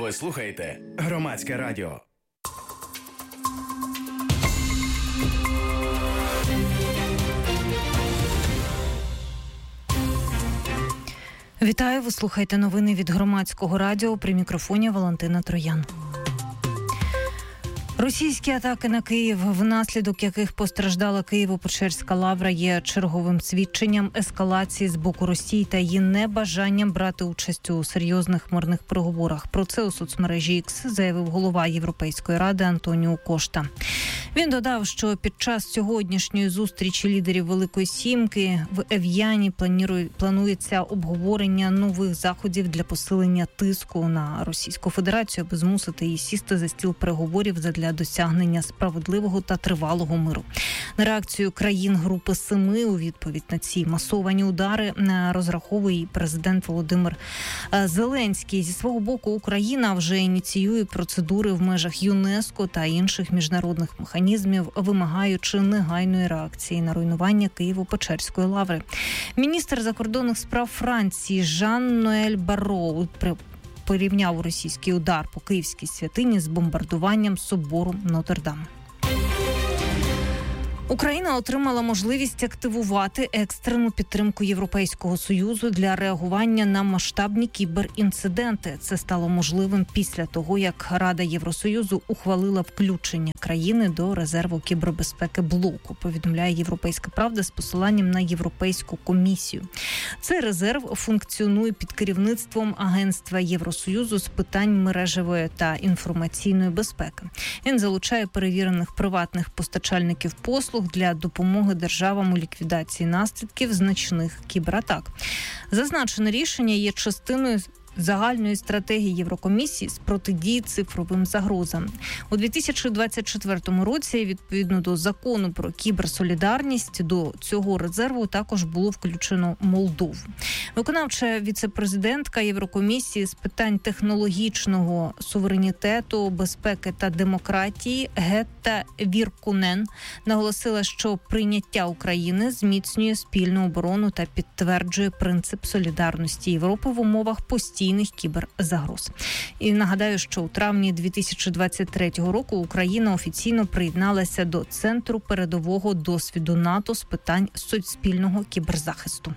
Ви слухаєте Громадське радіо. Вітаю, ви слухаєте новини від Громадського радіо. При мікрофоні Валентина Троян. Російські атаки на Київ, внаслідок яких постраждала Києво-Печерська лавра, є черговим свідченням ескалації з боку Росії та її небажанням брати участь у серйозних мирних переговорах. Про це у соцмережі X заявив голова Європейської ради Антоніо Кошта. Він додав, що під час сьогоднішньої зустрічі лідерів Великої Сімки в Ев'яні планується обговорення нових заходів для посилення тиску на Російську Федерацію, аби змусити її сісти за стіл переговорів задля досягнення справедливого та тривалого миру. На реакцію країн Групи Семи у відповідь на ці масовані удари розраховує президент Володимир Зеленський. Зі свого боку, Україна вже ініціює процедури в межах ЮНЕСКО та інших міжнародних механізмів, вимагаючи негайної реакції на руйнування Києво-Печерської лаври. Міністр закордонних справ Франції Жан-Ноель Барро порівняв російський удар по київській святині з бомбардуванням собору Нотр-Дам. Україна отримала можливість активувати екстрену підтримку Європейського Союзу для реагування на масштабні кіберінциденти. Це стало можливим після того, як Рада Євросоюзу ухвалила включення країни до резерву кібербезпеки блоку, повідомляє Європейська правда з посиланням на Європейську комісію. Цей резерв функціонує під керівництвом Агентства Євросоюзу з питань мережевої та інформаційної безпеки. Він залучає перевірених приватних постачальників послуг для допомоги державам у ліквідації наслідків значних кібератак. Зазначене рішення є частиною загальної стратегії Єврокомісії з протидії цифровим загрозам. У 2024 році, відповідно до закону про кіберсолідарність, до цього резерву також було включено Молдову. Виконавча віцепрезидентка Єврокомісії з питань технологічного суверенітету, безпеки та демократії Гетта Віркунен наголосила, що прийняття України зміцнює спільну оборону та підтверджує принцип солідарності Європи в умовах постійних кіберзагроз. І нагадаю, що у травні 2023 року Україна офіційно приєдналася до Центру передового досвіду НАТО з питань спільного кіберзахисту.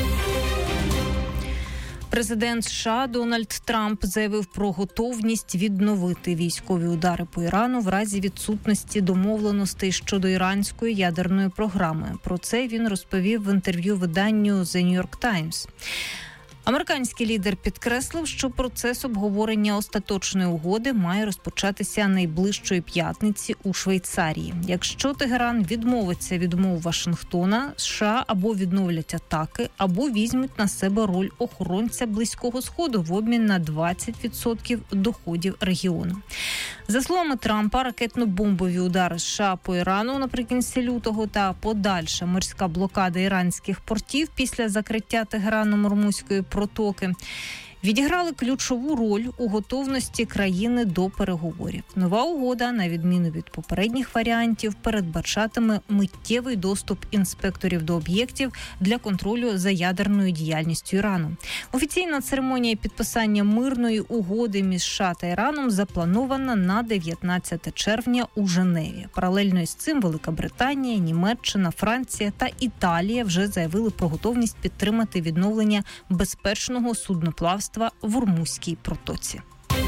Президент США Дональд Трамп заявив про готовність відновити військові удари по Ірану в разі відсутності домовленостей щодо іранської ядерної програми. Про це він розповів в інтерв'ю виданню The New York Times. Американський лідер підкреслив, що процес обговорення остаточної угоди має розпочатися найближчої п'ятниці у Швейцарії. Якщо Тегеран відмовиться від умов Вашингтона, США або відновлять атаки, або візьмуть на себе роль охоронця Близького Сходу в обмін на 20% доходів регіону. За словами Трампа, ракетно-бомбові удари США по Ірану наприкінці лютого та подальша морська блокада іранських портів після закриття Тегераном Ормузької протоки відіграли ключову роль у готовності країни до переговорів. Нова угода, на відміну від попередніх варіантів, передбачатиме миттєвий доступ інспекторів до об'єктів для контролю за ядерною діяльністю Ірану. Офіційна церемонія підписання мирної угоди між США та Іраном запланована на 19 червня у Женеві. Паралельно із цим Велика Британія, Німеччина, Франція та Італія вже заявили про готовність підтримати відновлення безпечного судноплавства в Ормузькій протоці.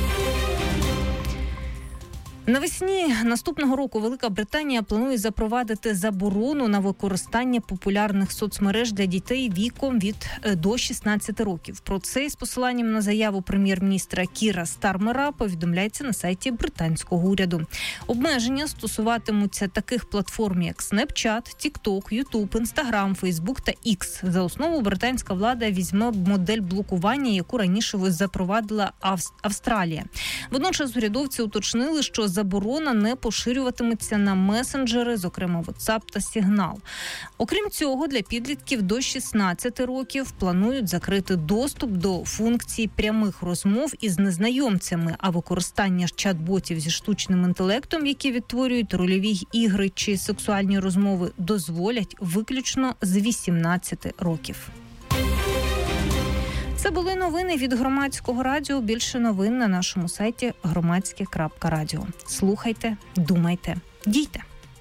Навесні наступного року Велика Британія планує запровадити заборону на використання популярних соцмереж для дітей віком до 16 років. Про це із посиланням на заяву прем'єр-міністра Кіра Стармера повідомляється на сайті британського уряду. Обмеження стосуватимуться таких платформ, як Snapchat, TikTok, YouTube, Instagram, Facebook та X. За основу британська влада візьме модель блокування, яку раніше запровадила Австралія. Водночас урядовці уточнили, що заборона не поширюватиметься на месенджери, зокрема WhatsApp та Signal. Окрім цього, для підлітків до 16 років планують закрити доступ до функцій прямих розмов із незнайомцями, а використання чат-ботів зі штучним інтелектом, які відтворюють рольові ігри чи сексуальні розмови, дозволять виключно з 18 років. Це були новини від Громадського радіо. Більше новин на нашому сайті громадське.радіо. Слухайте, думайте, дійте.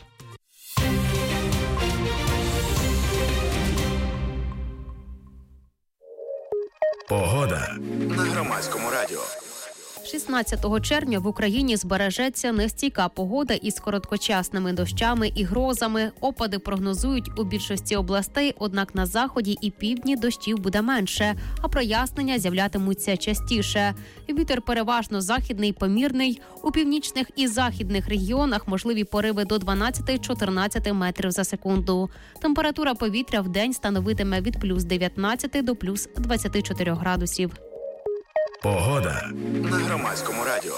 Погода на Громадському радіо. 16 червня в Україні збережеться нестійка погода із короткочасними дощами і грозами. Опади прогнозують у більшості областей, однак на заході і півдні дощів буде менше, а прояснення з'являтимуться частіше. Вітер переважно західний, помірний. У північних і західних регіонах можливі пориви до 12-14 метрів за секунду. Температура повітря в день становитиме від плюс 19 до плюс 24 градусів. Погода на Громадському радіо.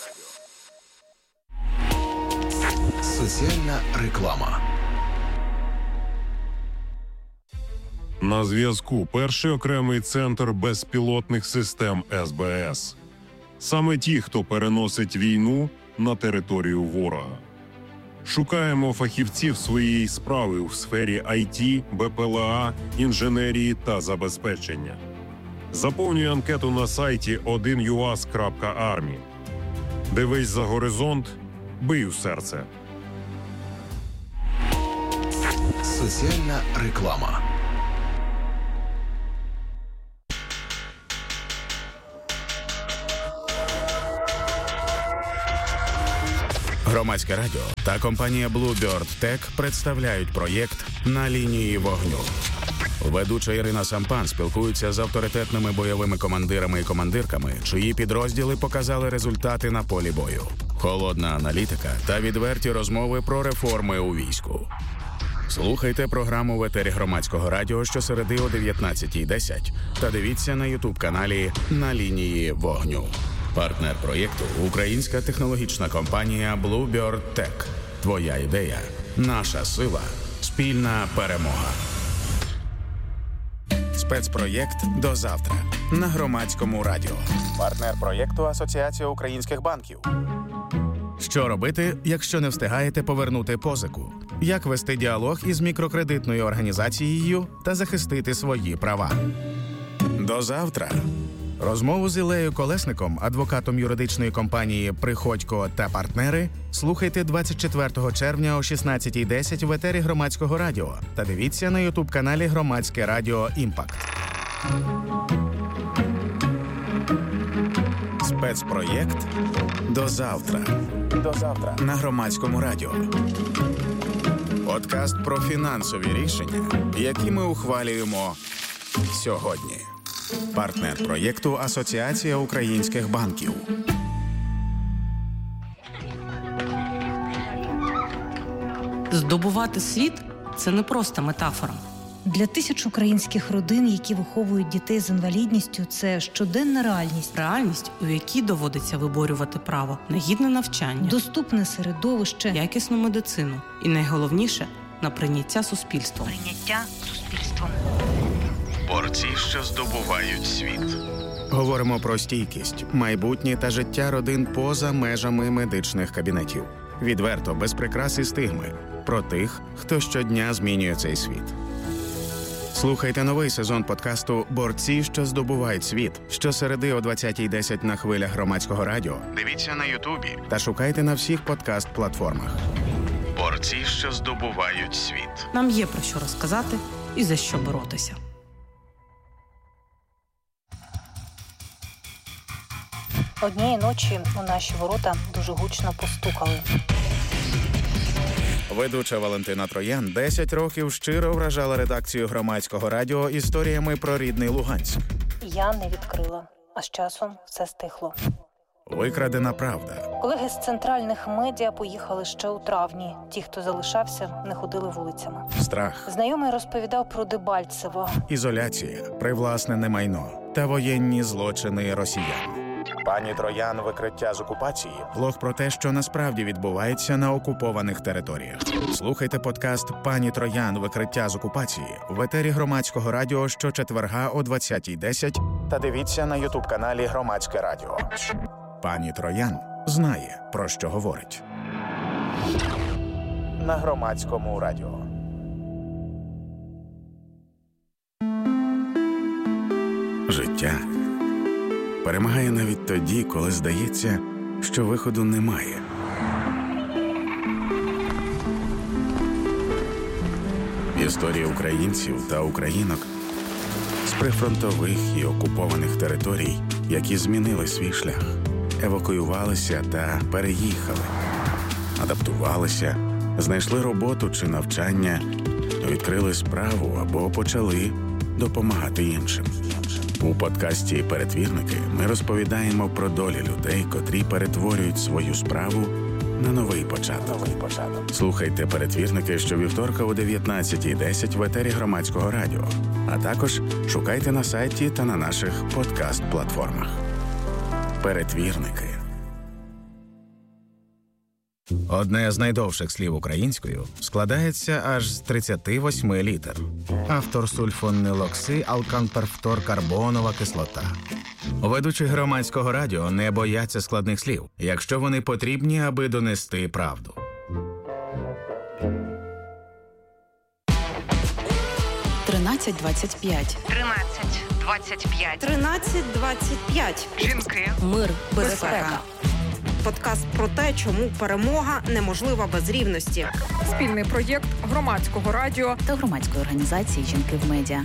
Соціальна реклама. На зв'язку перший окремий центр безпілотних систем СБС. Саме ті, хто переносить війну на територію ворога. Шукаємо фахівців своєї справи у сфері IT, БПЛА, інженерії та забезпечення. Заповнюй анкету на сайті 1uas.army. Дивись за горизонт, бий у серце. Соціальна реклама. Громадське радіо та компанія Bluebird Tech представляють проєкт «На лінії вогню». Ведуча Ірина Сампан спілкується з авторитетними бойовими командирами і командирками, чиї підрозділи показали результати на полі бою. Холодна аналітика та відверті розмови про реформи у війську. Слухайте програму в етері Громадського радіо щосереди о 19:10 та дивіться на YouTube-каналі «На лінії вогню». Партнер проєкту – українська технологічна компанія Bluebird Tech. Твоя ідея – наша сила, спільна перемога. Спецпроєкт «До завтра» на Громадському радіо. Партнер проєкту – Асоціація українських банків. Що робити, якщо не встигаєте повернути позику? Як вести діалог із мікрокредитною організацією та захистити свої права? До завтра. Розмову з Іллею Колесником, адвокатом юридичної компанії «Приходько та партнери», слухайте 24 червня о 16:10 в етері Громадського радіо та дивіться на YouTube-каналі Громадське радіо «Імпакт». Спецпроєкт «До завтра». До завтра на Громадському радіо. Подкаст про фінансові рішення, які ми ухвалюємо сьогодні. Партнер проєкту – Асоціація українських банків. Здобувати світ – це не просто метафора. Для тисяч українських родин, які виховують дітей з інвалідністю, це щоденна реальність. Реальність, у якій доводиться виборювати право на гідне навчання, Доступне середовище, якісну медицину і, найголовніше, на прийняття суспільством. Борці, що здобувають світ. Говоримо про стійкість, майбутнє та життя родин поза межами медичних кабінетів. Відверто, без прикрас і стигми. Про тих, хто щодня змінює цей світ. Слухайте новий сезон подкасту «Борці, що здобувають світ» щосереди о 20:10 на хвилях Громадського радіо. Дивіться на Ютубі та шукайте на всіх подкаст-платформах. Борці, що здобувають світ. Нам є про що розказати і за що боротися. Однієї ночі у наші ворота дуже гучно постукали. Ведуча Валентина Троян 10 років щиро вражала редакцію Громадського радіо історіями про рідний Луганськ. Я не відкрила, а з часом все стихло. Викрадена правда. Колеги з центральних медіа поїхали ще у травні. Ті, хто залишався, не ходили вулицями. Страх. Знайомий розповідав про Дебальцево. Ізоляція, привласнене майно та воєнні злочини росіян. Пані Троян «Викриття з окупації» – блог про те, що насправді відбувається на окупованих територіях. Слухайте подкаст «Пані Троян. Викриття з окупації» в етері Громадського радіо щочетверга о 20:10 та дивіться на YouTube-каналі Громадське радіо. Пані Троян знає, про що говорить. На Громадському радіо. життя перемагає навіть тоді, коли здається, що виходу немає. Історії українців та українок з прифронтових і окупованих територій, які змінили свій шлях, евакуювалися та переїхали, адаптувалися, знайшли роботу чи навчання, відкрили справу або почали допомагати іншим. У подкасті «Перетвірники» ми розповідаємо про долі людей, котрі перетворюють свою справу на новий початок. Слухайте «Перетвірники» щовівторка о 19:10 в етері Громадського радіо, а також шукайте на сайті та на наших подкаст-платформах. «Перетвірники». Одне з найдовших слів українською складається аж з 38 літер. Автор сульфонилоксиалканперфторкарбонова кислота. Ведучі Громадського радіо не бояться складних слів, якщо вони потрібні, аби донести правду. «1325». 1325. Жінки. Мир. Безпека. Подкаст про те, чому перемога неможлива без рівності. Спільний проєкт Громадського радіо Та громадської організації «Жінки в медіа».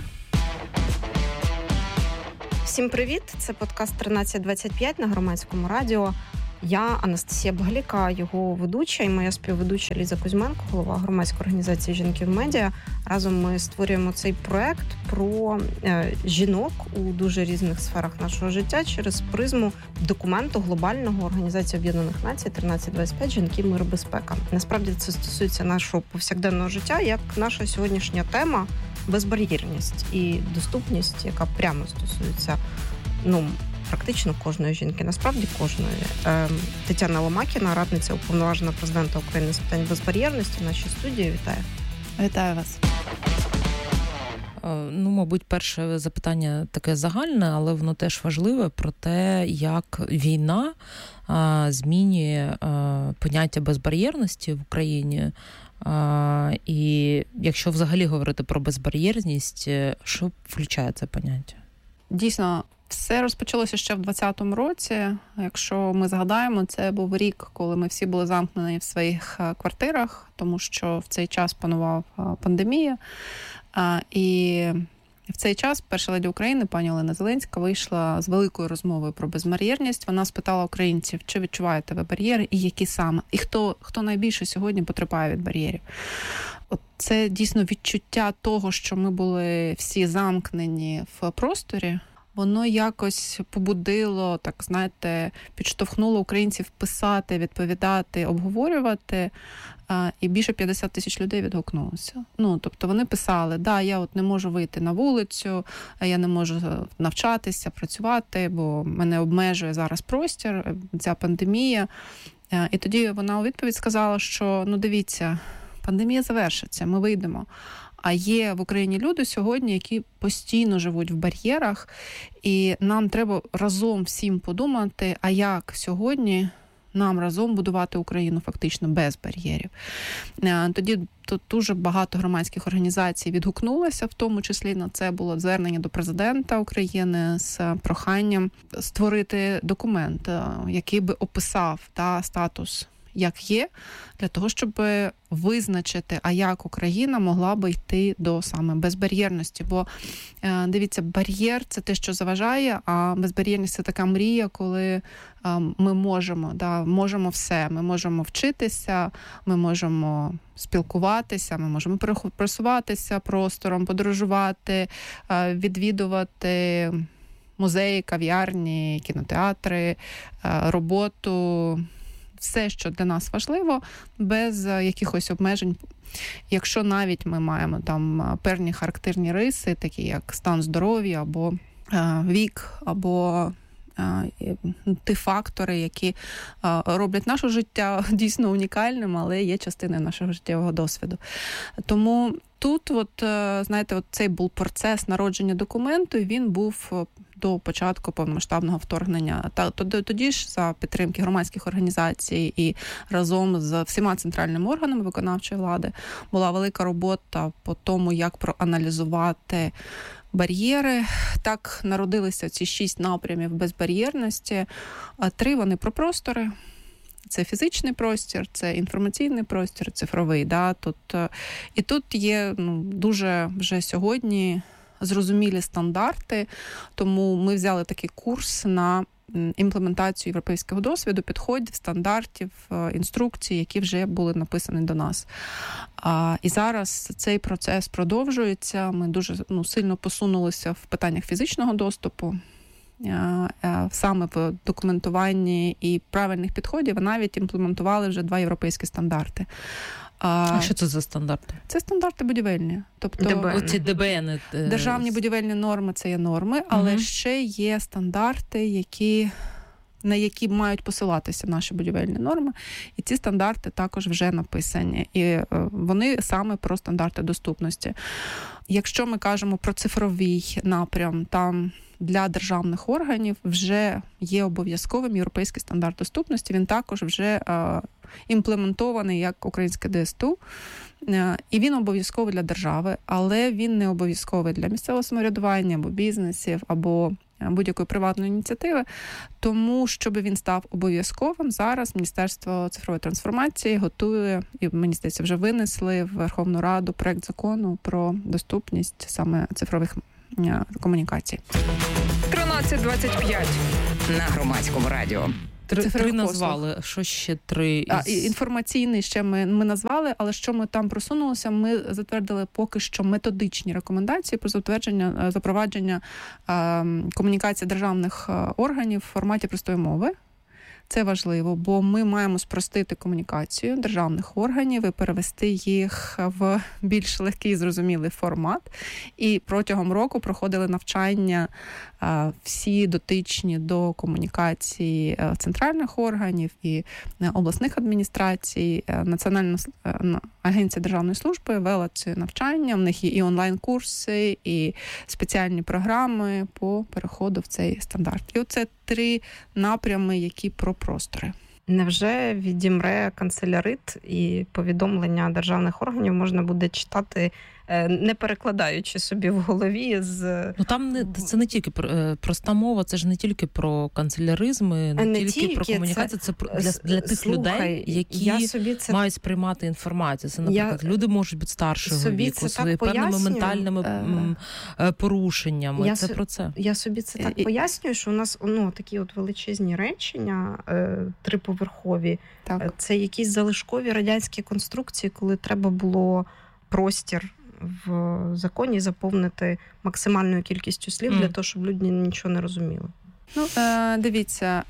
Всім привіт! Це подкаст 1325 на Громадському радіо. Я Анастасія Багаліка, його ведуча, і моя співведуча Ліза Кузьменко, голова громадської організації «Жінки в медіа». Разом ми створюємо цей проект про жінок у дуже різних сферах нашого життя через призму документу глобального Організації Об'єднаних Націй 1325 «Жінки, мир, безпека». Насправді це стосується нашого повсякденного життя, як наша сьогоднішня тема безбар'єрність і доступність, яка прямо стосується, практично кожної жінки, насправді кожної. Тетяна Ломакіна, радниця уповноваженого президента України з питань безбар'єрності, в нашій студії. Вітаю. Вітаю вас. Мабуть, перше запитання таке загальне, але воно теж важливе, про те, як війна змінює поняття безбар'єрності в Україні. І якщо взагалі говорити про безбар'єрність, що включає це поняття? Дійсно, все розпочалося ще в 2020 році. Якщо ми згадаємо, це був рік, коли ми всі були замкнені в своїх квартирах, тому що в цей час панував пандемія. І в цей час перша леді України, пані Олена Зеленська, вийшла з великою розмовою про безбар'єрність. Вона спитала українців, чи відчуваєте ви бар'єри і які саме, і хто найбільше сьогодні потерпає від бар'єрів. От це дійсно відчуття того, що ми були всі замкнені в просторі. Воно якось побудило, підштовхнуло українців писати, відповідати, обговорювати. І більше 50 тисяч людей відгукнулося. Тобто вони писали, я не можу вийти на вулицю, я не можу навчатися, працювати, бо мене обмежує зараз простір, ця пандемія. І тоді вона у відповідь сказала, що, дивіться, пандемія завершиться, ми вийдемо. А є в Україні люди сьогодні, які постійно живуть в бар'єрах, і нам треба разом всім подумати, а як сьогодні нам разом будувати Україну фактично без бар'єрів. Тоді тут дуже багато громадських організацій відгукнулося, в тому числі на це було звернення до президента України з проханням створити документ, який би описав статус як є, для того, щоб визначити, а як Україна могла би йти до саме безбар'єрності. Бо, дивіться, бар'єр – це те, що заважає, а безбар'єрність – це така мрія, коли ми можемо все. Ми можемо вчитися, ми можемо спілкуватися, ми можемо пересуватися простором, подорожувати, відвідувати музеї, кав'ярні, кінотеатри, роботу, все, що для нас важливо, без якихось обмежень. Якщо навіть ми маємо там певні характерні риси, такі як стан здоров'я, або вік, або ті фактори, які роблять наше життя дійсно унікальним, але є частиною нашого життєвого досвіду. Тому тут, цей був процес народження документу, і він був до початку повномасштабного вторгнення. Тоді ж за підтримки громадських організацій і разом з всіма центральними органами виконавчої влади була велика робота по тому, як проаналізувати бар'єри. Так народилися ці 6 напрямів безбар'єрності. 3 вони про простори. Це фізичний простір, це інформаційний простір, цифровий. Да? І тут є дуже вже сьогодні зрозумілі стандарти, тому ми взяли такий курс на імплементацію європейського досвіду, підходів, стандартів, інструкцій, які вже були написані до нас. І зараз цей процес продовжується. Ми дуже сильно посунулися в питаннях фізичного доступу, саме в документуванні і правильних підходів, а навіть імплементували вже 2 європейські стандарти. А що це за стандарти? Це стандарти будівельні. Тобто оці ДБН. Державні будівельні норми – це є норми, але ще є стандарти, на які мають посилатися наші будівельні норми. І ці стандарти також вже написані. І вони саме про стандарти доступності. Якщо ми кажемо про цифровий напрям, там для державних органів вже є обов'язковим європейський стандарт доступності. Він також вже імплементований як українське ДСТУ. І він обов'язковий для держави, але він не обов'язковий для місцевого самоврядування або бізнесів, або будь-якої приватної ініціативи. Тому, щоб він став обов'язковим, зараз Міністерство цифрової трансформації готує, і, мені здається, вже винесли в Верховну Раду проект закону про доступність саме цифрових комунікацій. 13:25 на Громадському радіо. 3 назвали. Що ще 3? Інформаційний ще ми назвали, але що ми там просунулися, ми затвердили поки що методичні рекомендації про запровадження комунікації державних органів в форматі простої мови. Це важливо, бо ми маємо спростити комунікацію державних органів і перевести їх в більш легкий, зрозумілий формат. І протягом року проходили навчання всі дотичні до комунікації центральних органів і обласних адміністрацій. Національна агенція державної служби вела ці навчання. В них є і онлайн-курси, і спеціальні програми по переходу в цей стандарт. І оце 3 напрями, які про простори. Невже відімре канцелярит і повідомлення державних органів можна буде читати, не перекладаючи собі в голові це не тільки проста мова, це ж не тільки про канцеляризми, не тільки про комунікацію, це для тих людей, які мають сприймати інформацію. Це, наприклад, люди можуть бути старшого віку, з певними ментальними порушеннями. Це про це. Я собі це так пояснюю, що у нас такі от величезні речення, 3-поверхові. Так. Це якісь залишкові радянські конструкції, коли треба було простір в законі заповнити максимальною кількістю слів для того, щоб люди нічого не розуміли. Дивіться,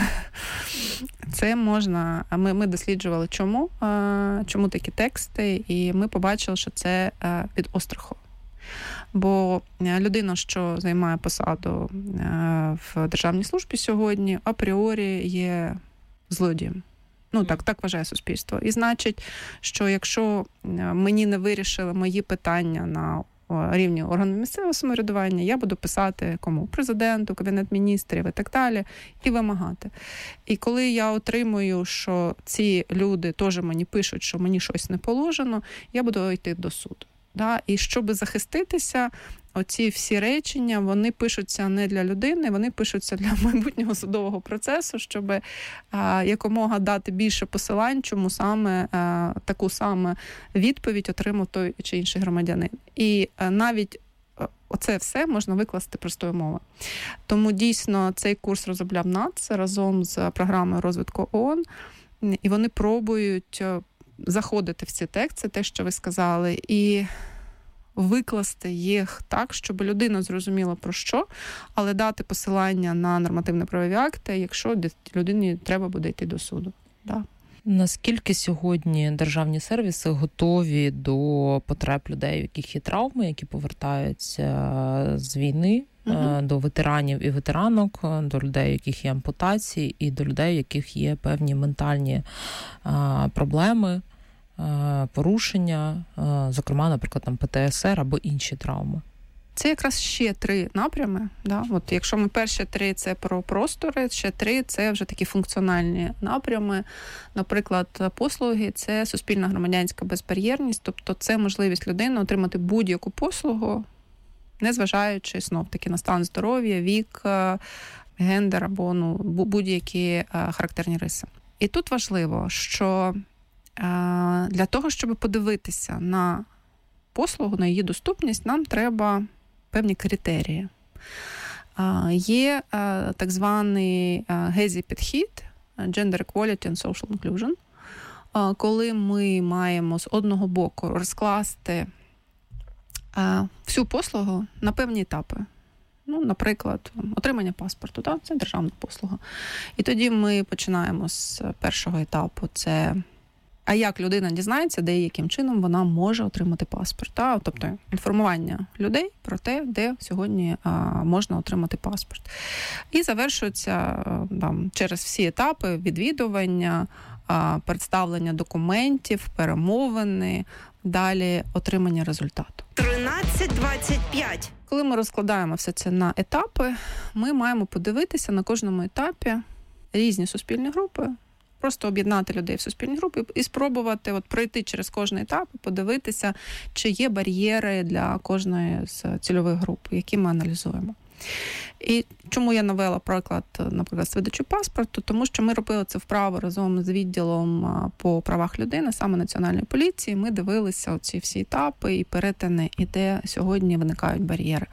це можна... Ми досліджували, чому такі тексти, і ми побачили, що це від остраху. Бо людина, що займає посаду в державній службі сьогодні, апріорі є злодієм. Так вважає суспільство. І значить, що якщо мені не вирішили мої питання на рівні органів місцевого самоврядування, я буду писати кому? Президенту, Кабінет міністрів і так далі, і вимагати. І коли я отримую, що ці люди теж мені пишуть, що мені щось не положено, я буду йти до суду. І щоб захиститися, оці всі речення, вони пишуться не для людини, вони пишуться для майбутнього судового процесу, щоб якомога дати більше посилань, чому саме таку саме відповідь отримав той чи інший громадянин. І навіть оце все можна викласти простою мовою. Тому дійсно цей курс розробляв НАЦ разом з програмою розвитку ООН, і вони пробують заходити в ці тексти, те, що ви сказали, і викласти їх так, щоб людина зрозуміла про що, але дати посилання на нормативно-правові акти, якщо людині треба буде йти до суду. Да. Наскільки сьогодні державні сервіси готові до потреб людей, у яких є травми, які повертаються з війни, до ветеранів і ветеранок, до людей, у яких є ампутації, і до людей, у яких є певні ментальні проблеми, порушення, зокрема, наприклад, ПТСР або інші травми? Це якраз ще 3 напрями. Да? От якщо ми перші 3 – це про простори, ще 3 – це вже такі функціональні напрями. Наприклад, послуги – це суспільна громадянська безбар'єрність, тобто це можливість людини отримати будь-яку послугу, незважаючи знов-таки на стан здоров'я, вік, гендер або будь-які характерні риси. І тут важливо, що для того, щоб подивитися на послугу, на її доступність, нам треба певні критерії. Є так званий ГЕЗІ-підхід, Gender Equality and Social Inclusion, коли ми маємо з одного боку розкласти всю послугу на певні етапи. Наприклад, отримання паспорту, так? Це державна послуга. І тоді ми починаємо з першого етапу. Це а як людина дізнається, де і яким чином вона може отримати паспорт. Тобто інформування людей про те, де сьогодні можна отримати паспорт. І завершується через всі етапи відвідування, представлення документів, перемовини, далі отримання результату. 13:25. Коли ми розкладаємо все це на етапи, ми маємо подивитися на кожному етапі різні суспільні групи, просто об'єднати людей в суспільні групи і спробувати пройти через кожний етап і подивитися, чи є бар'єри для кожної з цільових груп, які ми аналізуємо. І чому я навела приклад, наприклад, з видачі паспорту? Тому що ми робили це вправо разом з відділом по правах людини, саме Національної поліції. Ми дивилися оці всі етапи і перетини, і де сьогодні виникають бар'єри.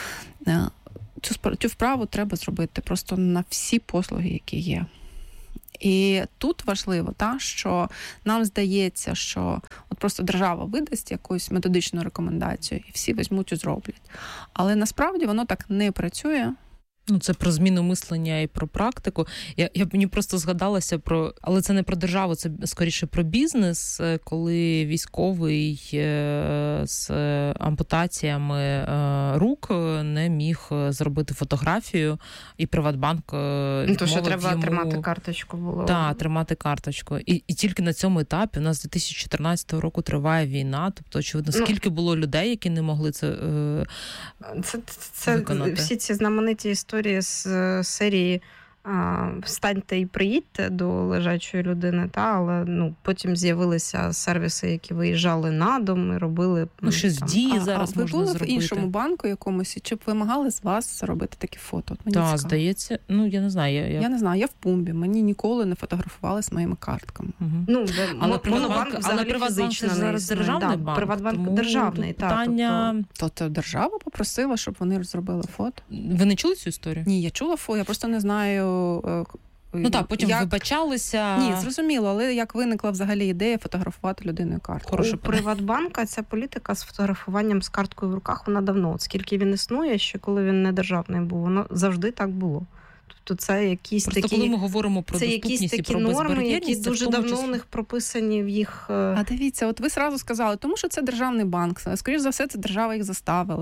Цю вправу треба зробити просто на всі послуги, які є. І тут важливо, що нам здається, що просто держава видасть якусь методичну рекомендацію і всі візьмуть і зроблять. Але насправді воно так не працює. Це про зміну мислення і про практику. Мені просто згадалося але це не про державу, це скоріше про бізнес, коли військовий з ампутаціями рук не міг зробити фотографію, і Приватбанк то, що треба тримати карточку було. Так, тримати карточку. І тільки на цьому етапі у нас з 2014 року триває війна, тобто, очевидно, скільки було людей, які не могли це виконати. Всі ці знамениті історії з серії «Встаньте і приїдьте» до лежачої людини, але потім з'явилися сервіси, які виїжджали на дом і робили... щось Дії зараз можна зробити. Ви були в іншому банку якомусь, чи б вимагали з вас зробити такі фото? Так, здається. Я не знаю. Я не знаю, я в Пумбі. Мені ніколи не фотографували з моїми картками. Угу. Але Приватбанк це зараз державний банк. Приватбанк державний. Питання... Тобто держава попросила, щоб вони зробили фото. Ви не чули цю історію? Ні, я чула фото, я просто не знаю... Потім вибачалися. Ні, зрозуміло, але як виникла взагалі ідея фотографувати людиною картку? У Приватбанка ця політика з фотографуванням з карткою в руках, вона давно. Скільки він існує, ще коли він не державний був, воно завжди так було. Тобто це якісь просто коли ми говоримо про доступність і про безбар'єрність, норми, які дуже давно у них прописані в їх... А дивіться, от ви сразу сказали, тому що це державний банк. Скоріше за все, це держава їх заставила.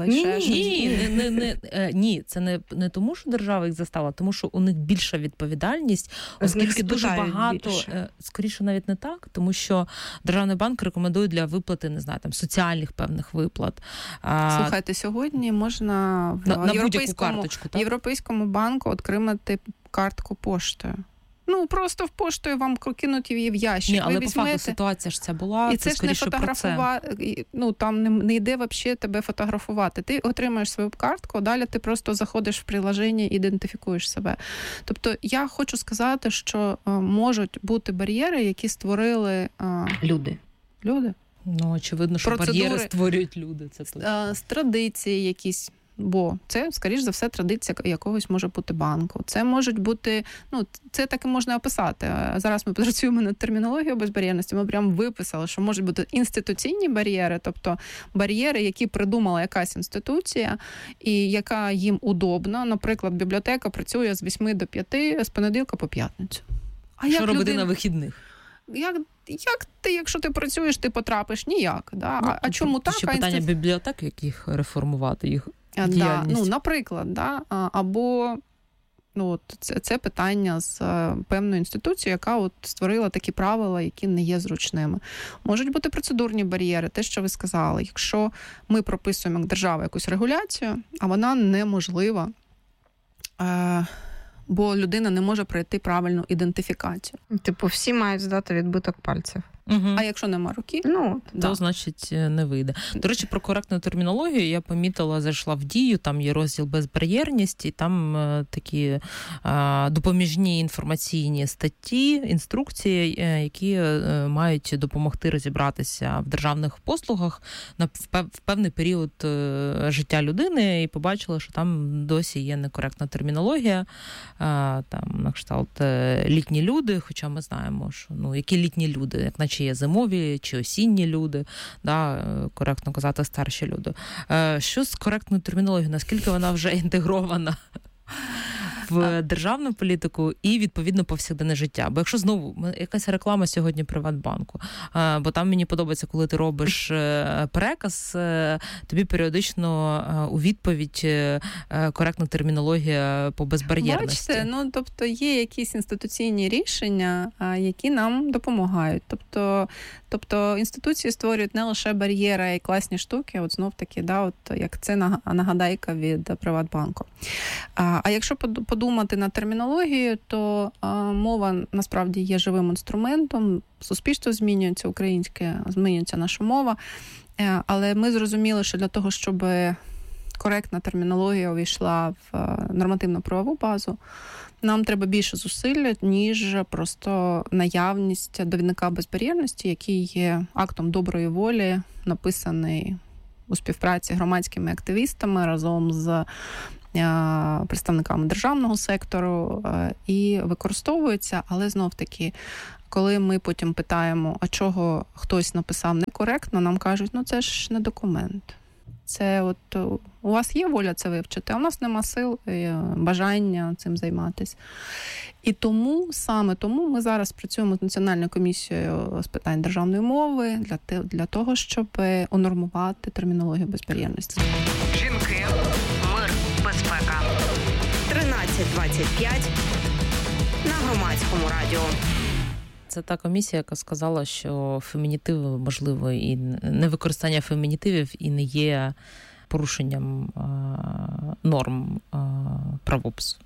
Ні, це не тому, що держава їх заставила, тому що у них більша відповідальність, оскільки дуже багато, скоріше навіть не так, тому що державний банк рекомендує для виплати, не знаю, соціальних певних виплат. Слухайте, сьогодні можна на будь-яку карточку, так? Європейському банку отримати картку поштою. Просто в поштою вам кинуть її в ящик. Ні, але по факту ситуація ж ця була, і це ж не фотографувати, там не йде взагалі тебе фотографувати. Ти отримаєш свою картку, далі ти просто заходиш в приложення і ідентифікуєш себе. Тобто я хочу сказати, що можуть бути бар'єри, які створили люди. Очевидно, що бар'єри створюють люди. Це з традиції якісь. Бо це, скоріш за все, традиція якогось може бути банку. Це можуть бути, це так і можна описати. Зараз ми працюємо над термінологією безбар'єрності, ми прямо виписали, що можуть бути інституційні бар'єри, тобто бар'єри, які придумала якась інституція і яка їм удобна. Наприклад, бібліотека працює з 8 до 5, з понеділка по п'ятницю. Що робити на вихідних? Якщо ти працюєш, ти потрапиш ніяк. Да? А чому так? Ще питання бібліотек, яких реформувати їх діяльність. Наприклад, або Це питання з певною інституцією, яка створила такі правила, які не є зручними. Можуть бути процедурні бар'єри, те, що ви сказали. Якщо ми прописуємо як держава якусь регуляцію, а вона неможлива, бо людина не може пройти правильну ідентифікацію. Всі мають здати відбиток пальців. Угу. А якщо нема руки, то значить не вийде. До речі, про коректну термінологію я помітила, зайшла в Дію, там є розділ безбар'єрність, і там такі допоміжні інформаційні статті, інструкції, які мають допомогти розібратися в державних послугах в певний період життя людини, і побачила, що там досі є некоректна термінологія, там на кшталт літні люди, хоча ми знаємо, що які літні люди, як наче є зимові чи осінні люди, коректно казати старші люди. Що з коректною термінологією? Наскільки вона вже інтегрована в державну політику і, відповідно, повсякденне життя? Бо якщо знову, якась реклама сьогодні Приватбанку, бо там мені подобається, коли ти робиш переказ, тобі періодично у відповідь коректна термінологія по безбар'єрності. Бачите, тобто є якісь інституційні рішення, які нам допомагають. Тобто інституції створюють не лише бар'єри, а й класні штуки, знов-таки, як це нагадайка від Приватбанку. А якщо подумати на термінологію, то мова насправді є живим інструментом, суспільство змінюється, українське, змінюється наша мова, але ми зрозуміли, що для того, щоб коректна термінологія увійшла в нормативно-правову базу, нам треба більше зусиль, ніж просто наявність довідника безбар'єрності, який є актом доброї волі, написаний у співпраці з громадськими активістами разом з представниками державного сектору і використовується, але знов-таки, коли ми потім питаємо, а чого хтось написав некоректно, нам кажуть, це ж не документ. Це у вас є воля це вивчити, а у нас нема сил, бажання цим займатися. І саме тому ми зараз працюємо з Національною комісією з питань державної мови для того, щоб унормувати термінологію безбар'єрності. Жінки, мир, безпека. 13:25 на Громадському радіо. Це та комісія, яка сказала, що фемінітиви, можливо, і невикористання фемінітивів і не є порушенням норм правопису.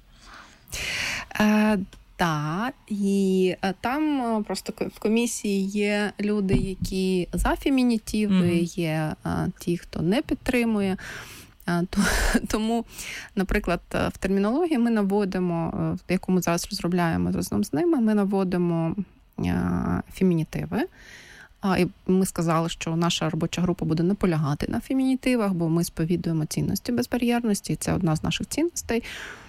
Так, і там просто в комісії є люди, які за фемінітиви, є ті, хто не підтримує. Тому, наприклад, в термінології ми наводимо, яку ми зараз розробляємо разом з ними, ми наводимо фемінітиви. І ми сказали, що наша робоча група буде наполягати на фемінітивах, бо ми сповідуємо цінності безбар'єрності, і це одна з наших цінностей.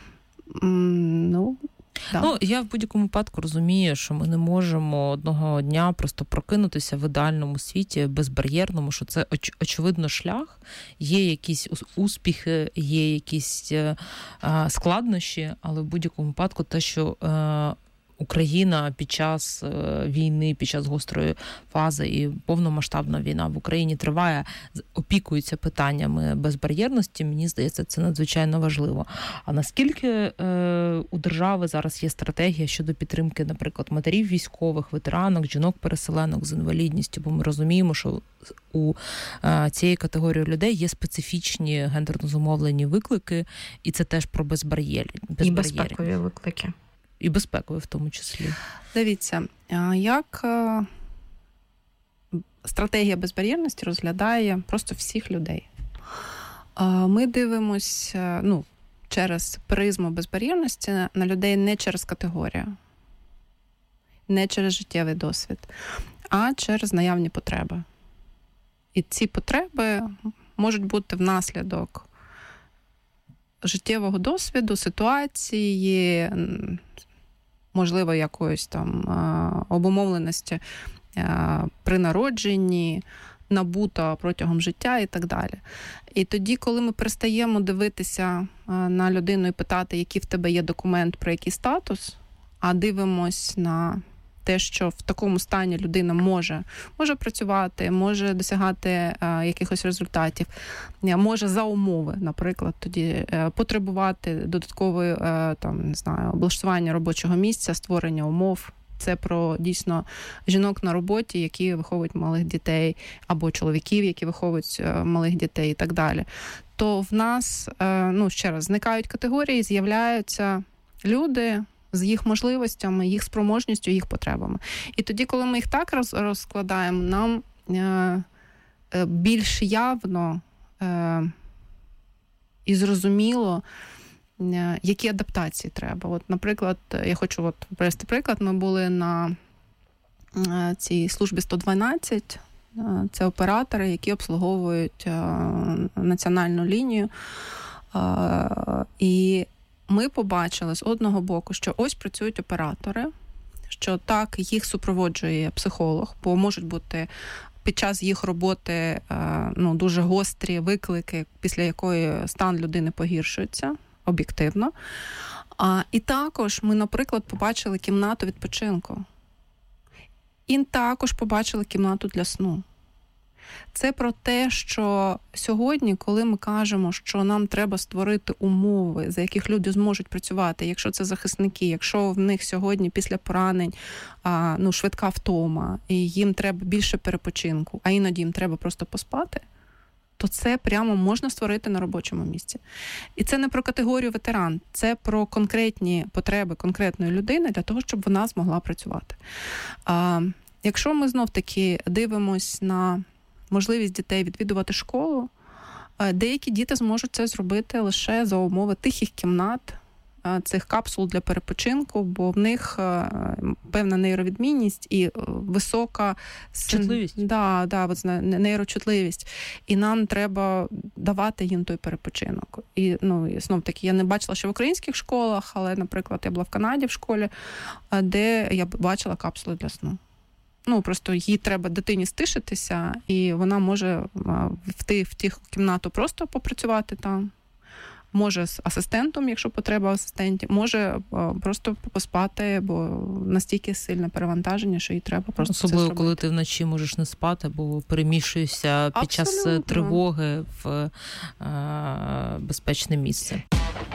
Я в будь-якому випадку розумію, що ми не можемо одного дня просто прокинутися в ідеальному світі, безбар'єрному, що це очевидно шлях, є якісь успіхи, є якісь складнощі, але в будь-якому випадку те, що Україна під час війни, під час гострої фази і повномасштабна війна в Україні триває, опікується питаннями безбар'єрності, мені здається, це надзвичайно важливо. А наскільки у держави зараз є стратегія щодо підтримки, наприклад, матерів військових, ветеранок, жінок-переселенок з інвалідністю, бо ми розуміємо, що у цієї категорії людей є специфічні гендерно зумовлені виклики, і це теж про безбар'єрність. І безпекові виклики. І безпекові в тому числі. Дивіться, як стратегія безбар'єрності розглядає просто всіх людей. Ми дивимося через призму безбар'єрності на людей не через категорію, не через життєвий досвід, а через наявні потреби. І ці потреби можуть бути внаслідок життєвого досвіду, ситуації, можливо, якоїсь там обумовленості при народженні, набута протягом життя і так далі. І тоді, коли ми перестаємо дивитися на людину і питати, який в тебе є документ, про який статус, а дивимось на те, що в такому стані людина може працювати, може досягати якихось результатів, може за умови, наприклад, тоді потребувати додаткової облаштування робочого місця, створення умов. Це про дійсно жінок на роботі, які виховують малих дітей, або чоловіків, які виховують малих дітей і так далі. То в нас, ще раз, зникають категорії, з'являються люди з їх можливостями, їх спроможністю, їх потребами. І тоді, коли ми їх так розкладаємо, нам більш явно і зрозуміло, які адаптації треба. От, наприклад, я хочу привести приклад. Ми були на цій службі 112. Це оператори, які обслуговують національну лінію. І ми побачили з одного боку, що ось працюють оператори, що так, їх супроводжує психолог, бо можуть бути під час їх роботи дуже гострі виклики, після якої стан людини погіршується об'єктивно. І також ми, наприклад, побачили кімнату відпочинку. І також побачили кімнату для сну. Це про те, що сьогодні, коли ми кажемо, що нам треба створити умови, за яких люди зможуть працювати, якщо це захисники, якщо в них сьогодні після поранень швидка втома, і їм треба більше перепочинку, а іноді їм треба просто поспати, то це прямо можна створити на робочому місці. І це не про категорію ветеран, це про конкретні потреби конкретної людини для того, щоб вона змогла працювати. Якщо ми знов-таки дивимось на можливість дітей відвідувати школу, деякі діти зможуть це зробити лише за умови тихих кімнат, цих капсул для перепочинку, бо в них певна нейровідмінність і висока чутливість. Нейрочутливість. І нам треба давати їм той перепочинок. І знов-таки, я не бачила ще в українських школах, але, наприклад, я була в Канаді в школі, де я бачила капсули для сну. Просто їй треба дитині стишитися, і вона може в тих кімнату просто попрацювати там. Може з асистентом, якщо потреба асистентів, може просто поспати, бо настільки сильне перевантаження, що їй треба просто особливо, це коли ти вночі можеш не спати, бо переміщуєшся під час тривоги в безпечне місце.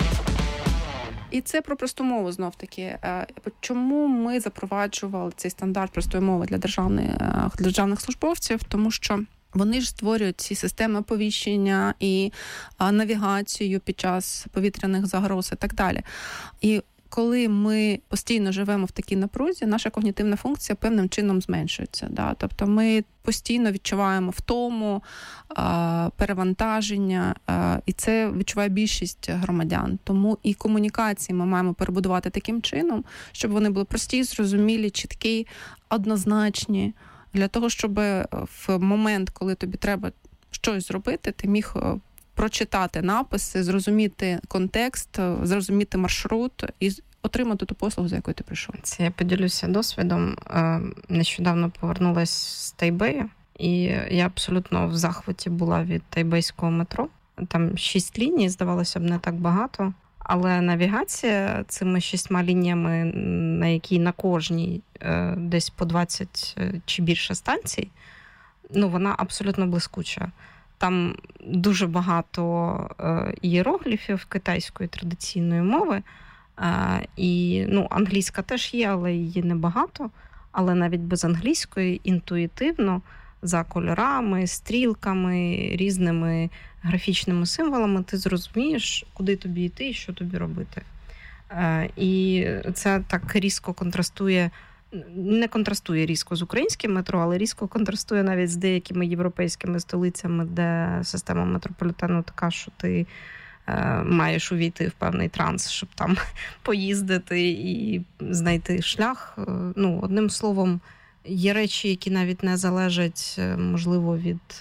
І це про просту мову знов-таки. Чому ми запроваджували цей стандарт простої мови для державних службовців? Тому що вони ж створюють ці системи оповіщення і навігацію під час повітряних загроз і так далі. І коли ми постійно живемо в такій напрузі, наша когнітивна функція певним чином зменшується. Да? Тобто ми постійно відчуваємо втому, перевантаження, і це відчуває більшість громадян. Тому і комунікації ми маємо перебудувати таким чином, щоб вони були прості, зрозумілі, чіткі, однозначні, для того, щоб в момент, коли тобі треба щось зробити, ти міг прочитати написи, зрозуміти контекст, зрозуміти маршрут і отримати ту послугу, за якою ти прийшов. Це я поділюся досвідом. Нещодавно повернулась з Тайбею, і я абсолютно в захваті була від тайбейського метро. Там 6 ліній, здавалося б, не так багато. Але навігація цими 6 лініями, на якій на кожній десь по 20 чи більше станцій, вона абсолютно блискуча. Там дуже багато ієрогліфів китайської традиційної мови. І англійська теж є, але її небагато. Але навіть без англійської інтуїтивно, за кольорами, стрілками, різними графічними символами ти зрозумієш, куди тобі йти і що тобі робити. І це так різко не контрастує різко з українським метро, але різко контрастує навіть з деякими європейськими столицями, де система метрополітену така, що ти маєш увійти в певний транс, щоб там поїздити і знайти шлях. Одним словом, є речі, які навіть не залежать, можливо, від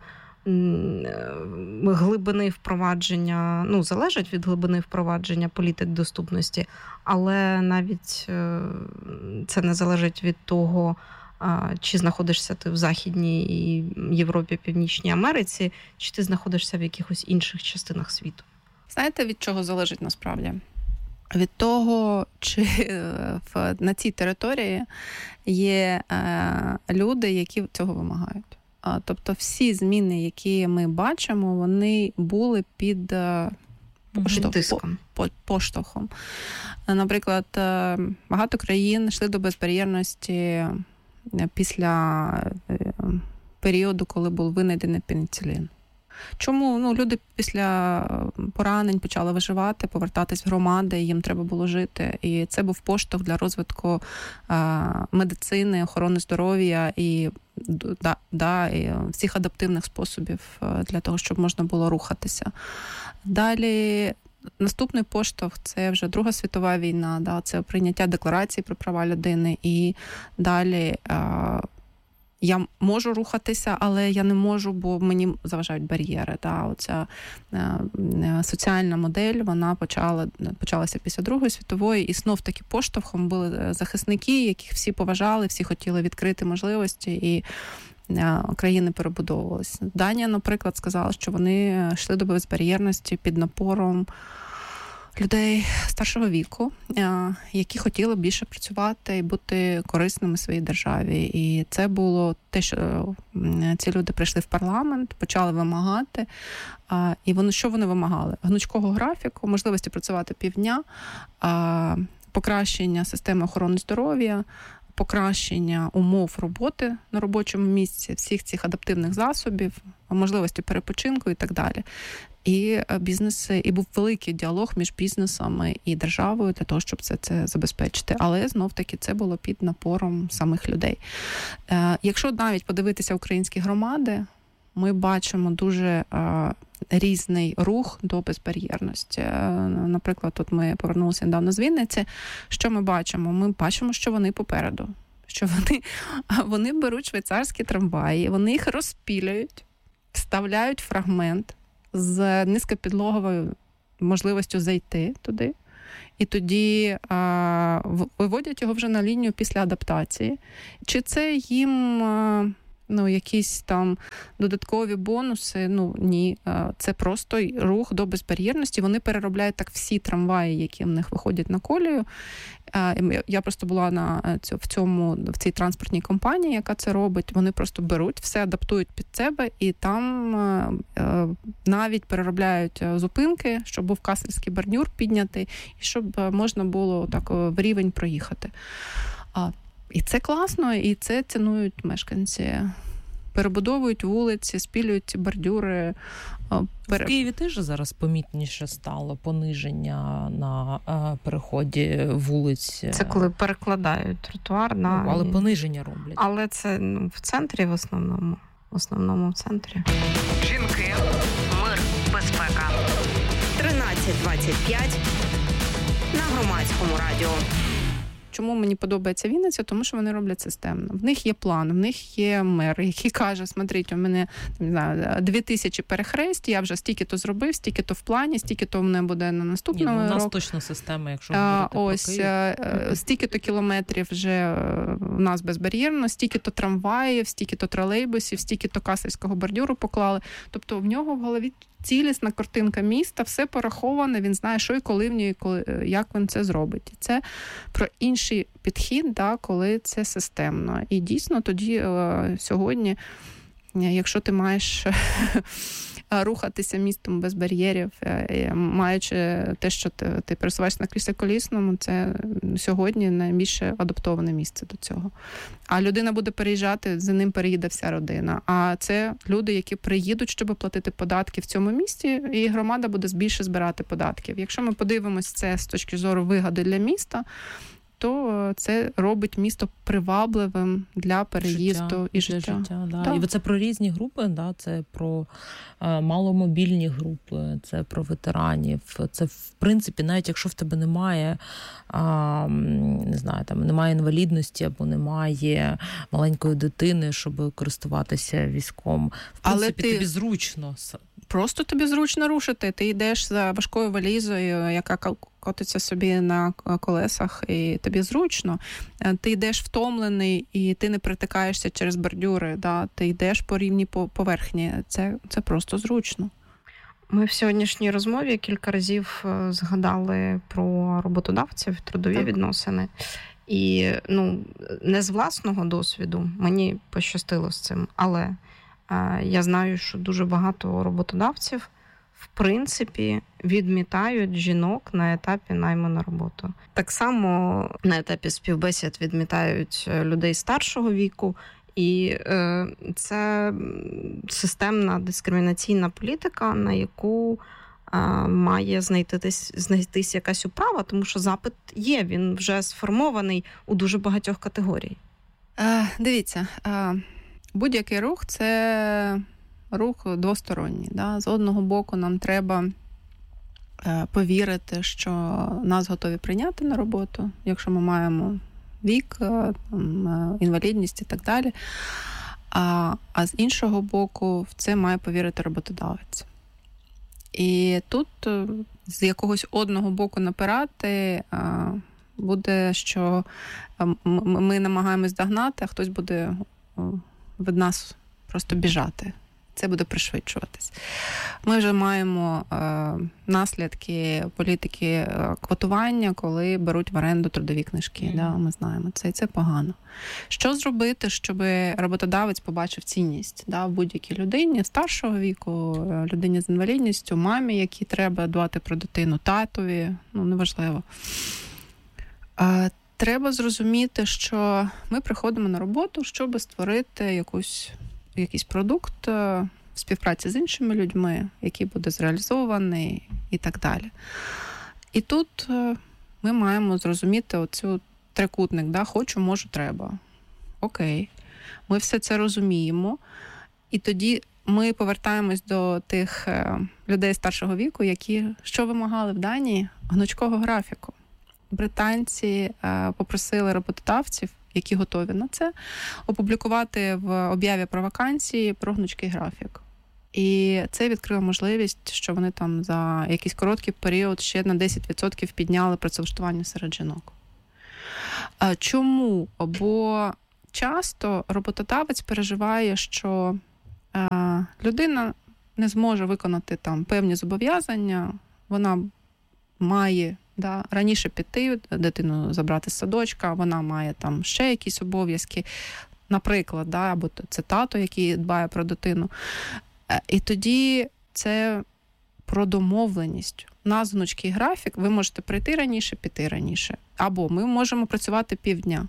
глибини впровадження, залежать від глибини впровадження політик доступності, але навіть це не залежить від того, чи знаходишся ти в Західній Європі, Північній Америці, чи ти знаходишся в якихось інших частинах світу. Знаєте, від чого залежить насправді? від того, чи на цій території є люди, які цього вимагають. Тобто всі зміни, які ми бачимо, вони були під поштовхом. Наприклад, багато країн йшли до безбар'єрності після періоду, коли був винайдений пеніцилін. Чому? Люди після поранень почали виживати, повертатись в громади, їм треба було жити. І це був поштовх для розвитку медицини, охорони здоров'я і всіх адаптивних способів для того, щоб можна було рухатися. Далі наступний поштовх – це вже Друга світова війна, це прийняття декларації про права людини. І далі я можу рухатися, але я не можу, бо мені заважають бар'єри. Оця соціальна модель, вона почалася після Другої світової, і знов-таки поштовхом були захисники, яких всі поважали, всі хотіли відкрити можливості, і країни перебудовувалися. Данія, наприклад, сказала, що вони йшли до безбар'єрності під напором людей старшого віку, які хотіли більше працювати і бути корисними своїй державі. І це було те, що ці люди прийшли в парламент, почали вимагати. І що вони вимагали? Гнучкого графіку, можливості працювати півдня, покращення системи охорони здоров'я, покращення умов роботи на робочому місці, всіх цих адаптивних засобів, можливості перепочинку і так далі. І бізнеси, і був великий діалог між бізнесами і державою для того, щоб це забезпечити. Але знов-таки це було під напором самих людей. Якщо навіть подивитися українські громади, ми бачимо дуже різний рух до безбар'єрності. Наприклад, тут ми повернулися недавно з Вінниці. Що ми бачимо? Ми бачимо, що вони попереду. Що вони беруть швейцарські трамваї, вони їх розпілюють, вставляють фрагмент з низькопідлоговою можливістю зайти туди. І тоді виводять його вже на лінію після адаптації. Чи це їм якісь там додаткові бонуси? Ні. Це просто рух до безбар'єрності. Вони переробляють так всі трамваї, які в них виходять на колію. Я просто була в цій транспортній компанії, яка це робить. Вони просто беруть, все адаптують під себе, і там навіть переробляють зупинки, щоб був касельський бордюр піднятий, і щоб можна було так в рівень проїхати. І це класно, і це цінують мешканці. Перебудовують вулиці, спілюють ці бордюри. В Києві теж зараз помітніше стало пониження на переході вулиць. Це коли перекладають тротуар на... але пониження роблять. Але це в центрі в основному в центрі. Жінки, мир, безпека. 13:25 на Громадському радіо. Чому мені подобається Вінниця? Тому що вони роблять системно. В них є план, в них є мер, який каже, смотрите, у мене 2000 перехресть, я вже стільки-то зробив, стільки-то в плані, стільки-то в мене буде на наступному року. У нас точно система, якщо говорити про Київ. Стільки-то кілометрів вже в нас безбар'єрно, стільки-то трамваїв, стільки-то тролейбусів, стільки-то касельського бордюру поклали. Тобто в нього в голові цілісна картинка міста, все пораховане, він знає, що і коли в ній, як він це зробить. І це про інший підхід, коли це системно. І дійсно тоді сьогодні, якщо ти маєш рухатися містом без бар'єрів, маючи те, що ти пересуваєшся на кріслі колісному, це сьогодні найбільше адаптоване місце до цього. А людина буде переїжджати, за ним переїде вся родина. А це люди, які приїдуть, щоб платити податки в цьому місті, і громада буде більше збирати податків. Якщо ми подивимось це з точки зору вигоди для міста, то це робить місто привабливим для переїзду і життя. Да. І це про різні групи, це про маломобільні групи, це про ветеранів. Це, в принципі, навіть якщо в тебе немає, немає інвалідності або немає маленької дитини, щоб користуватися візком. В принципі, тобі зручно. Просто тобі зручно рушити. Ти йдеш за важкою валізою, яка котиться собі на колесах, і тобі зручно. Ти йдеш втомлений, і ти не притикаєшся через бордюри. Ти йдеш по рівній поверхні. Це просто зручно. Ми в сьогоднішній розмові кілька разів згадали про роботодавців, трудові відносини. І не з власного досвіду, мені пощастило з цим, але я знаю, що дуже багато роботодавців, в принципі, відмітають жінок на етапі найму на роботу. Так само на етапі співбесід відмітають людей старшого віку, і це системна дискримінаційна політика, на яку має знайтись якась управа, тому що запит є, він вже сформований у дуже багатьох категорій. Дивіться, будь-який рух – це рух двосторонній. Да? З одного боку нам треба повірити, що нас готові прийняти на роботу, якщо ми маємо вік, інвалідність і так далі. А з іншого боку, в це має повірити роботодавець. І тут з якогось одного боку напирати буде, що ми намагаємось догнати, а хтось буде від нас просто біжати. Це буде пришвидшуватись. Ми вже маємо наслідки політики квотування, коли беруть в оренду трудові книжки. Да, ми знаємо це, і це погано. Що зробити, щоб роботодавець побачив цінність в будь-якій людині старшого віку, людині з інвалідністю, мамі, якій треба дбати про дитину, татові, неважливо. Треба зрозуміти, що ми приходимо на роботу, щоб створити якийсь продукт в співпраці з іншими людьми, який буде зреалізований і так далі. І тут ми маємо зрозуміти оцю трикутник, да? Хочу, можу, треба. Окей. Ми все це розуміємо. І тоді ми повертаємось до тих людей старшого віку, які що вимагали в Данії? Гнучкого графіку. Британці попросили роботодавців, які готові на це, опублікувати в об'яві про вакансії про гнучкий графік. І це відкрило можливість, що вони там за якийсь короткий період ще на 10% підняли працевлаштування серед жінок. Чому? Бо часто роботодавець переживає, що людина не зможе виконати там певні зобов'язання, вона має раніше піти, дитину забрати з садочка, вона має там ще якісь обов'язки, наприклад, або це тато, який дбає про дитину. І тоді це про домовленість. У нас гнучкий графік, ви можете прийти раніше, піти раніше. Або ми можемо працювати півдня.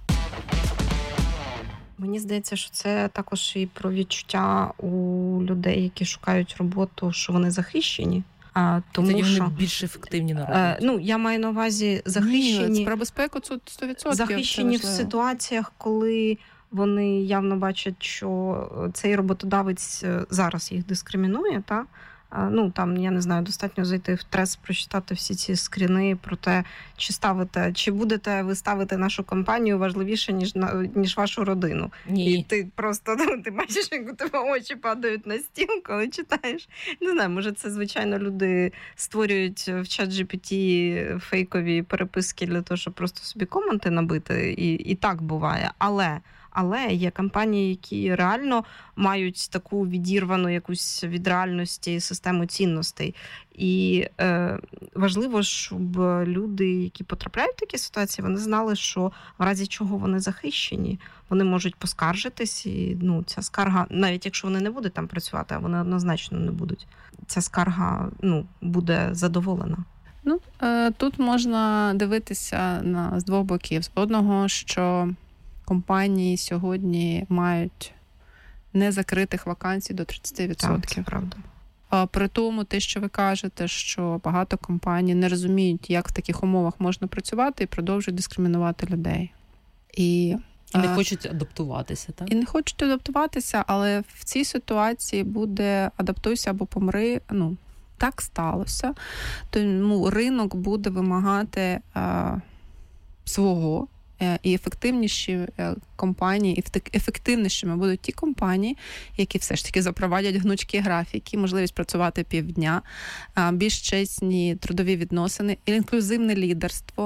Мені здається, що це також і про відчуття у людей, які шукають роботу, що вони захищені. Тому тоді що вони більш ефективні на роботі. Я маю на увазі захищені. Ні, про безпеку це 100%. Захищені в ситуаціях, коли вони явно бачать, що цей роботодавець зараз їх дискримінує, та? Я не знаю, достатньо зайти в Трес, прочитати всі ці скріни про те, чи будете ви ставити нашу компанію важливіше, ніж вашу родину. Ні. І ти просто, ти бачиш, як у тебе очі падають на стіл, коли читаєш. Не знаю, може це, звичайно, люди створюють в ChatGPT фейкові переписки для того, щоб просто собі коменти набити, і так буває. Але є компанії, які реально мають таку відірвану якусь від реальності систему цінностей. І важливо, щоб люди, які потрапляють в такі ситуації, вони знали, що в разі чого вони захищені, вони можуть поскаржитись, і ця скарга, навіть якщо вони не будуть там працювати, а вони однозначно не будуть, ця скарга буде задоволена. Тут можна дивитися з двох боків. З одного, що компанії сьогодні мають незакритих вакансій до 30%. Так, це правда. При тому, те, що ви кажете, що багато компаній не розуміють, як в таких умовах можна працювати, і продовжують дискримінувати людей. І не хочуть адаптуватися, так? І не хочуть адаптуватися, але в цій ситуації буде адаптуйся або помри. Так сталося. Тому ринок буде вимагати свого. І ефективніші компанії, ефективнішими будуть ті компанії, які все ж таки запровадять гнучкі графіки, можливість працювати півдня, більш чесні трудові відносини, інклюзивне лідерство.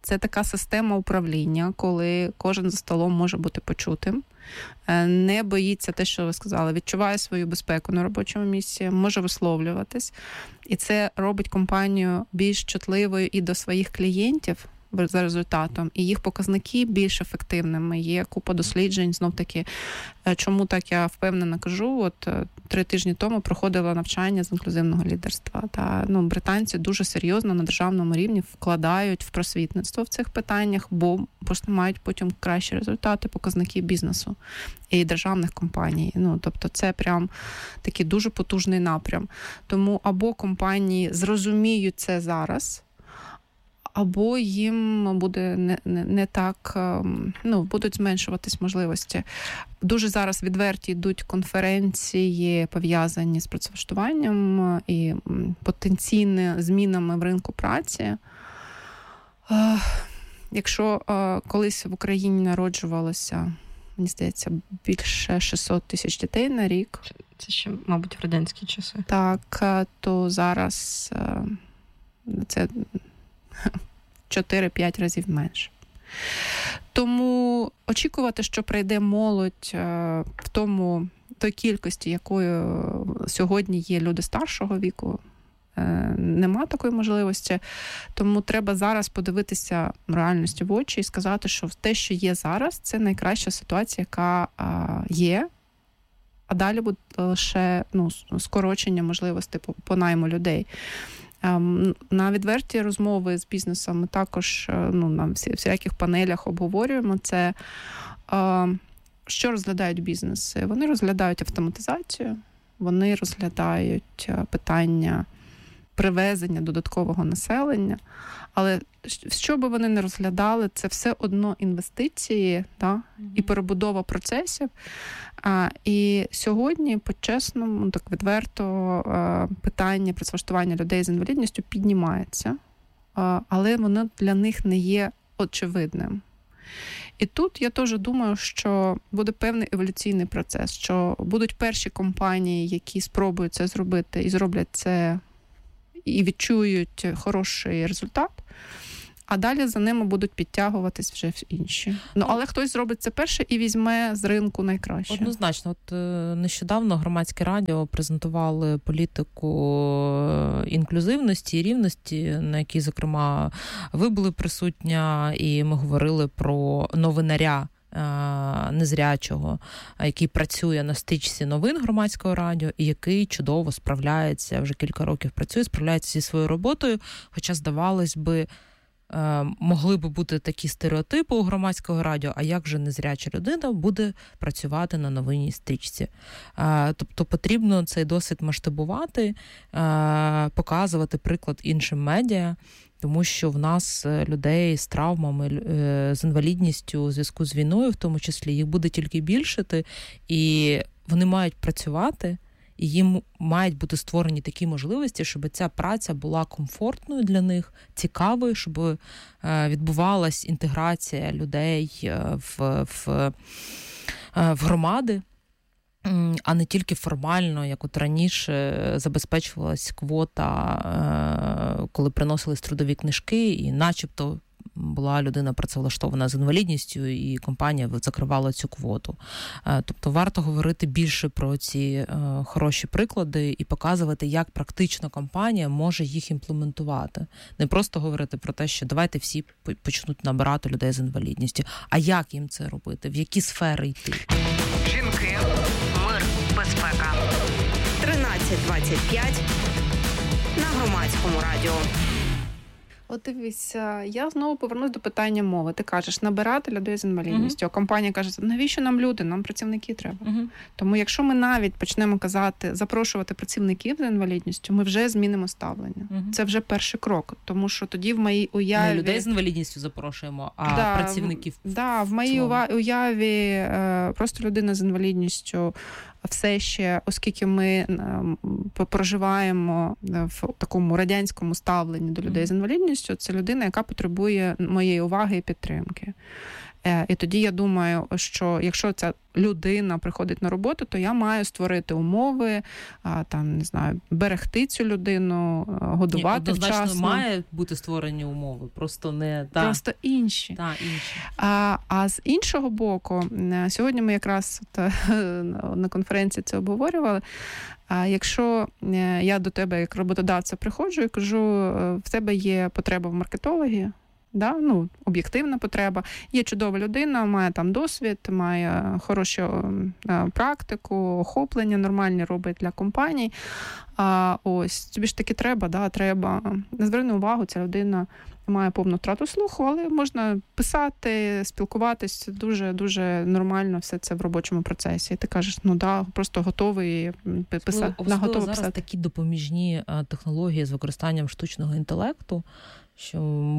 Це така система управління, коли кожен за столом може бути почутим, не боїться те, що ви сказали, відчуває свою безпеку на робочому місці, може висловлюватись. І це робить компанію більш чутливою і до своїх клієнтів за результатом, і їх показники більш ефективними. Є купа досліджень, знов-таки, чому так я впевнено кажу. От 3 тижні тому проходила навчання з інклюзивного лідерства. Британці дуже серйозно на державному рівні вкладають в просвітництво в цих питаннях, бо просто мають потім кращі результати, показники бізнесу і державних компаній. Тобто це прям такий дуже потужний напрям. Тому або компанії зрозуміють це зараз, або їм буде не так, будуть зменшуватись можливості. Дуже зараз відверті йдуть конференції, пов'язані з працевлаштуванням і потенційними змінами в ринку праці. Якщо колись в Україні народжувалося, мені здається, більше 600 тисяч дітей на рік. Це ще, мабуть, в радянські часи. Так, то зараз це 4-5 разів менше. Тому очікувати, що прийде молодь в той кількості, якою сьогодні є люди старшого віку, нема такої можливості. Тому треба зараз подивитися реальності в очі і сказати, що те, що є зараз, це найкраща ситуація, яка є, а далі буде лише скорочення можливостей по найму людей. На відверті розмови з бізнесом ми також на всяких панелях обговорюємо це. Що розглядають бізнеси? Вони розглядають автоматизацію, вони розглядають питання привезення додаткового населення, але що би вони не розглядали, це все одно інвестиції, і перебудова процесів. І сьогодні, по-чесному, так відверто, питання працевлаштування людей з інвалідністю піднімається, але воно для них не є очевидним. І тут я теж думаю, що буде певний еволюційний процес, що будуть перші компанії, які спробують це зробити і зроблять це, і відчують хороший результат, а далі за ними будуть підтягуватись вже інші. Але хтось зробить це перше і візьме з ринку найкраще. Однозначно. От нещодавно Громадське радіо презентували політику інклюзивності і рівності, на якій, зокрема, ви були присутня, і ми говорили про новинаря незрячого, який працює на стрічці новин Громадського радіо і який чудово справляється, вже кілька років працює, справляється зі своєю роботою, хоча, здавалось би, могли би бути такі стереотипи у Громадського радіо, а як же незряча людина буде працювати на новинній стрічці. Тобто потрібно цей досвід масштабувати, показувати приклад іншим медіа, тому що в нас людей з травмами, з інвалідністю у зв'язку з війною, в тому числі, їх буде тільки більшати, і вони мають працювати, і їм мають бути створені такі можливості, щоб ця праця була комфортною для них, цікавою, щоб відбувалась інтеграція людей в громади, а не тільки формально, як от раніше забезпечувалась квота, коли приносились трудові книжки, і начебто була людина працевлаштована з інвалідністю, і компанія закривала цю квоту. Тобто варто говорити більше про ці хороші приклади і показувати, як практично компанія може їх імплементувати. Не просто говорити про те, що давайте всі почнуть набирати людей з інвалідністю, а як їм це робити, в які сфери йти. Жінки, мир, безпека. 13:25 на Громадському радіо. От дивіться, я знову повернусь до питання мови. Ти кажеш, набирати людей з інвалідністю. А компанія каже, навіщо нам люди? Нам працівники треба. Тому якщо ми навіть почнемо казати, запрошувати працівників з інвалідністю, ми вже змінимо ставлення. Це вже перший крок. Тому що тоді в моїй уяві... Не людей з інвалідністю запрошуємо, а працівників. В моїй уяві просто людина з інвалідністю все ще, оскільки ми проживаємо в такому радянському ставленні до людей з інвалідністю, це людина, яка потребує моєї уваги і підтримки. І тоді я думаю, що якщо ця людина приходить на роботу, то я маю створити умови, там, не знаю, берегти цю людину, годувати вчасно. Однозначно має бути створені умови, просто не... Просто інші. Інші. А з іншого боку, сьогодні ми якраз на конференції це обговорювали, якщо я до тебе як роботодавця приходжу і кажу, в тебе є потреба в маркетологі, об'єктивна потреба. Є чудова людина, має там досвід, має хорошу практику, охоплення нормальні робить для компаній. Ось, тобі ж таки треба. Не зверни увагу, ця людина має повну втрату слуху, але можна писати, спілкуватись дуже нормально все це в робочому процесі. І ти кажеш, просто готовий писати. Зараз такі допоміжні технології з використанням штучного інтелекту, що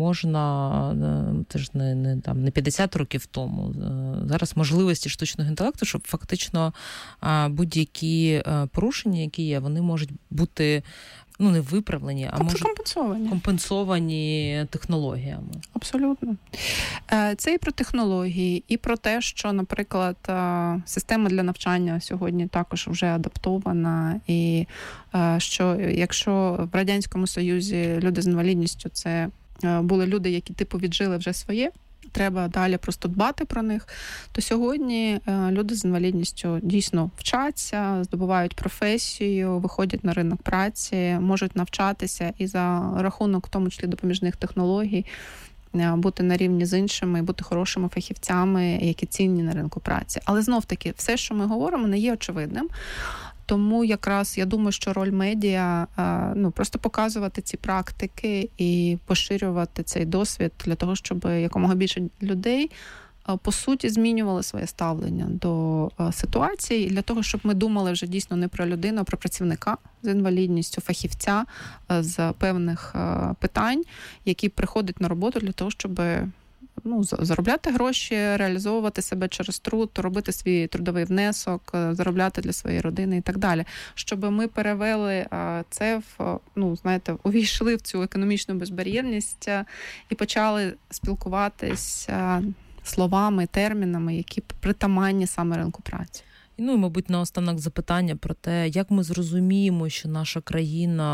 можна, це ж не 50 років тому, зараз можливості штучного інтелекту, щоб фактично будь-які порушення, які є, вони можуть бути не виправлені, а може компенсовані технологіями. Абсолютно. Це і про технології, і про те, що, наприклад, система для навчання сьогодні також вже адаптована, і що якщо в Радянському Союзі люди з інвалідністю це були люди, які віджили вже своє, треба далі просто дбати про них, то сьогодні люди з інвалідністю дійсно вчаться, здобувають професію, виходять на ринок праці, можуть навчатися і за рахунок, в тому числі, допоміжних технологій, бути на рівні з іншими, бути хорошими фахівцями, які цінні на ринку праці. Але знов-таки, все, що ми говоримо, не є очевидним. Тому якраз я думаю, що роль медіа просто показувати ці практики і поширювати цей досвід для того, щоб якомога більше людей по суті змінювали своє ставлення до ситуації, і для того, щоб ми думали вже дійсно не про людину, а про працівника з інвалідністю, фахівця з певних питань, який приходить на роботу для того, щоб заробляти гроші, реалізовувати себе через труд, робити свій трудовий внесок, заробляти для своєї родини і так далі. Щоб ми перевели це увійшли в цю економічну безбар'єрність і почали спілкуватися словами, термінами, які притаманні саме ринку праці. І, мабуть, наостанок запитання про те, як ми зрозуміємо, що наша країна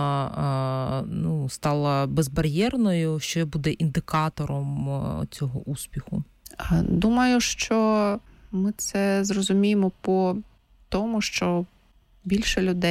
стала безбар'єрною, що буде індикатором цього успіху? Думаю, що ми це зрозуміємо по тому, що більше людей